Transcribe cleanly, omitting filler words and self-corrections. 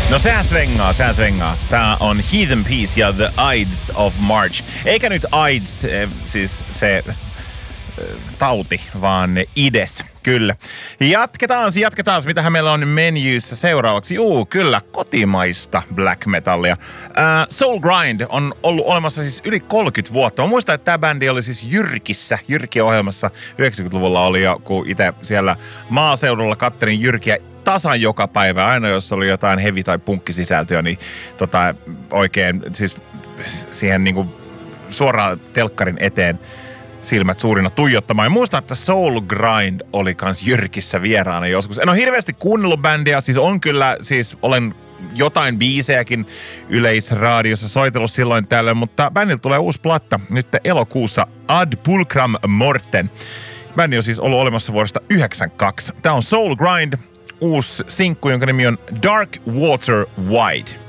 No sehän svengaa. Tää on Heathen Peace ja The Ides of March. Eikä nyt AIDS, siis se tauti, vaan IDES. Kyllä. Jatketaan. Mitähän meillä on menjyissä seuraavaksi? Kyllä, kotimaista black metallia. Soul Grind on ollut olemassa siis yli 30 vuotta. Mä muistan, että tämä bändi oli siis Jyrki-ohjelmassa 90-luvulla oli jo, kun itse siellä maaseudulla kattelin Jyrkiä tasan joka päivä. Aina jos oli jotain heavy- tai punkkisisältöä, niin oikein siis siihen niinku suoraan telkkarin eteen silmät suurina tuijottamaan. Ja muistan, että Soul Grind oli kans Jyrkissä vieraana joskus. En ole hirveästi kuunnellut bändiä, siis on kyllä, siis olen jotain biisejäkin yleisradiossa soitellut silloin tällöin, mutta bändiltä tulee uusi platta nyt elokuussa Ad Pulcram Morten. Bändi on siis ollut olemassa vuodesta 1992. Tää on Soul Grind, uusi sinkku, jonka nimi on Dark Water Wide.